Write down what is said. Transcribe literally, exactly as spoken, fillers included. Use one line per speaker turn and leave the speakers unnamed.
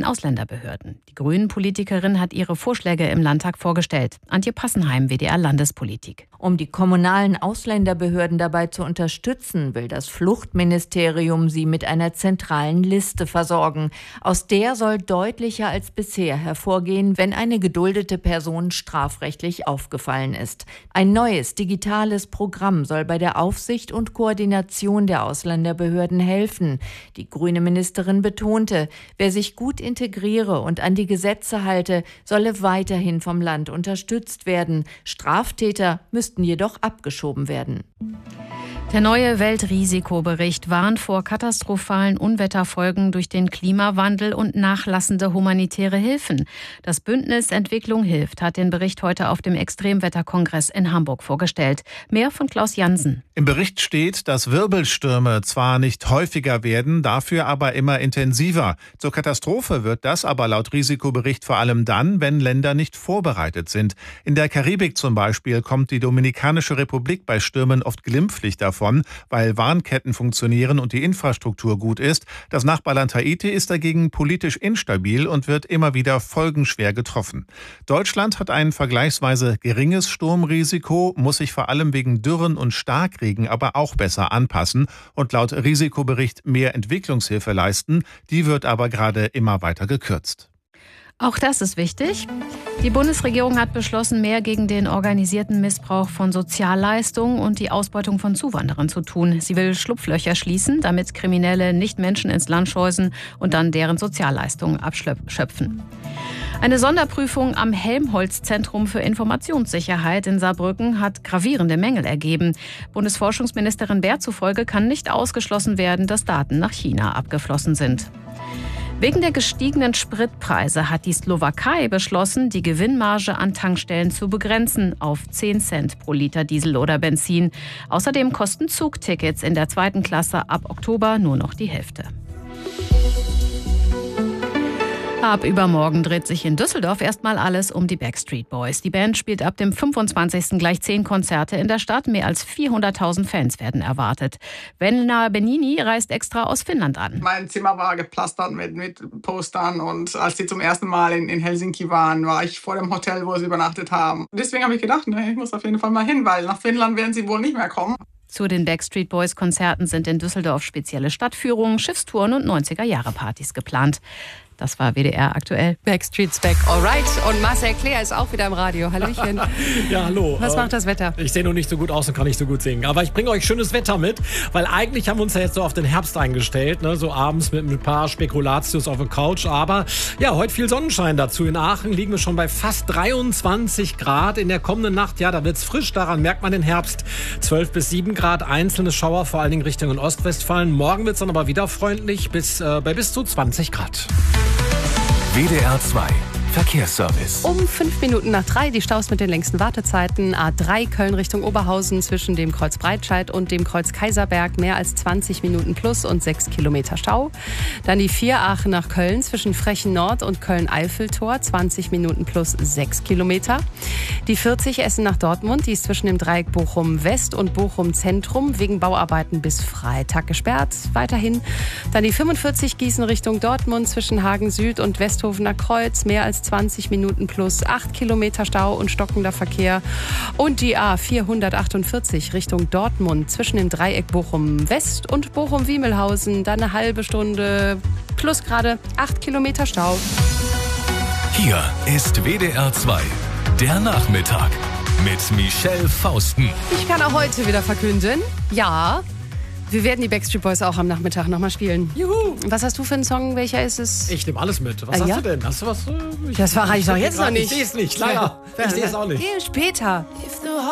Ausländerbehörden. Die Grünen-Politikerin hat ihre Vorschläge im Landtag vorgestellt. Antje Passenheim, W D R Landespolitik.
Um die kommunalen Ausländerbehörden dabei zu unterstützen, will das Fluchtministerium sie mit einer zentralen Liste versorgen. Aus der soll deutlicher als bisher hervorgehen, wenn eine geduldete Person strafrechtlich aufgefallen ist. Ein neues digitales Programm soll bei der Aufsicht und Koordination der Ausländerbehörden helfen. Die grüne Ministerin betonte, wer sich gut integriere und an die Gesetze halte, solle weiterhin vom Land unterstützt werden. Straftäter müssten jedoch abgeschoben werden.
Der neue Weltrisikobericht warnt vor katastrophalen Unwetterfolgen durch den Klimawandel und nachlassende humanitäre Hilfen. Das Bündnis Entwicklung hilft hat den Bericht heute auf dem Extremwetterkongress in Hamburg vorgestellt. Mehr von Klaus Jansen.
Im Bericht steht, dass Wirbelstürme zwar nicht häufiger werden, dafür aber immer intensiver. Zur Katastrophe wird das aber laut Risikobericht vor allem dann, wenn Länder nicht vorbereitet sind. In der Karibik zum Beispiel kommt die Dominikanische Republik bei Stürmen oft glimpflich davon, weil Warnketten funktionieren und die Infrastruktur gut ist. Das Nachbarland Haiti ist dagegen politisch instabil und wird immer wieder folgenschwer getroffen. Deutschland hat ein vergleichsweise geringes Sturmrisiko, muss sich vor allem wegen Dürren und Starkregen aber auch besser anpassen und laut Risikobericht mehr Entwicklungshilfe leisten. Die wird aber gerade immer weiter gekürzt.
Auch das ist wichtig. Die Bundesregierung hat beschlossen, mehr gegen den organisierten Missbrauch von Sozialleistungen und die Ausbeutung von Zuwanderern zu tun. Sie will Schlupflöcher schließen, damit Kriminelle nicht Menschen ins Land schleusen und dann deren Sozialleistungen abschöpfen. Eine Sonderprüfung am Helmholtz-Zentrum für Informationssicherheit in Saarbrücken hat gravierende Mängel ergeben. Bundesforschungsministerin Baer zufolge kann nicht ausgeschlossen werden, dass Daten nach China abgeflossen sind. Wegen der gestiegenen Spritpreise hat die Slowakei beschlossen, die Gewinnmarge an Tankstellen zu begrenzen auf zehn Cent pro Liter Diesel oder Benzin. Außerdem kosten Zugtickets in der zweiten Klasse ab Oktober nur noch die Hälfte. Ab übermorgen dreht sich in Düsseldorf erstmal alles um die Backstreet Boys. Die Band spielt ab dem fünfundzwanzigsten gleich zehn Konzerte in der Stadt. Mehr als vierhunderttausend Fans werden erwartet. Venla Benini reist extra aus Finnland an.
Mein Zimmer war gepflastert mit, mit Postern und als sie zum ersten Mal in, in Helsinki waren, war ich vor dem Hotel, wo sie übernachtet haben. Deswegen habe ich gedacht, ne, ich muss auf jeden Fall mal hin, weil nach Finnland werden sie wohl nicht mehr kommen.
Zu den Backstreet Boys Konzerten sind in Düsseldorf spezielle Stadtführungen, Schiffstouren und neunziger-Jahre-Partys geplant. Das war W D R aktuell.
Backstreet's back, alright. Und Marcel Claire ist auch wieder im Radio. Hallöchen.
Ja, hallo.
Was macht das Wetter?
Ich sehe noch nicht so gut aus und kann nicht so gut singen. Aber ich bringe euch schönes Wetter mit, weil eigentlich haben wir uns ja jetzt so auf den Herbst eingestellt, ne? So abends mit ein paar Spekulatius auf der Couch. Aber ja, heute viel Sonnenschein dazu. In Aachen liegen wir schon bei fast dreiundzwanzig Grad. In der kommenden Nacht, ja, da wird's frisch. Daran merkt man den Herbst. zwölf bis sieben Grad, einzelne Schauer, vor allen Dingen Richtung Ostwestfalen. Morgen wird's dann aber wieder freundlich bis, äh, bei bis zu zwanzig Grad.
W D R zwei Verkehrsservice.
Um fünf Minuten nach drei die Staus mit den längsten Wartezeiten. A drei Köln Richtung Oberhausen zwischen dem Kreuz Breitscheid und dem Kreuz Kaiserberg mehr als zwanzig Minuten plus und sechs Kilometer Stau. Dann die vier Aachen nach Köln zwischen Frechen Nord und Köln-Eiffeltor zwanzig Minuten plus sechs Kilometer. Die vierzig Essen nach Dortmund, die ist zwischen dem Dreieck Bochum West und Bochum Zentrum wegen Bauarbeiten bis Freitag gesperrt. Weiterhin dann die fünfundvierzig Gießen Richtung Dortmund zwischen Hagen Süd und Westhofener Kreuz mehr als zwanzig Minuten plus acht Kilometer Stau und stockender Verkehr. Und die A vierhundertachtundvierzig Richtung Dortmund zwischen dem Dreieck Bochum West und Bochum Wiemelhausen. Dann eine halbe Stunde plus gerade acht Kilometer Stau.
Hier ist W D R zwei, der Nachmittag mit Michelle Fausten.
Ich kann auch heute wieder verkünden, ja, wir werden die Backstreet Boys auch am Nachmittag nochmal spielen.
Juhu!
Was hast du für einen Song? Welcher ist es?
Ich nehme alles mit. Was
Ah,
hast
ja?
du denn? Hast du was? Äh, ich,
Das verrate ich doch jetzt noch nicht.
Ich sehe es nicht, leider. Ich sehe es auch nicht.
Viel später.